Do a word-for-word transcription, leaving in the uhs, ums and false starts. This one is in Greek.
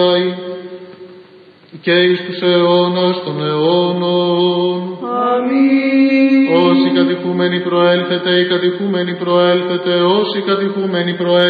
και εις τους αιώνας των αιώνων. Αμήν. Όσοι κατηχούμενοι προέλθετε, οι κατηχούμενοι προέλθετε, όσοι κατηχούμενοι προέλθετε,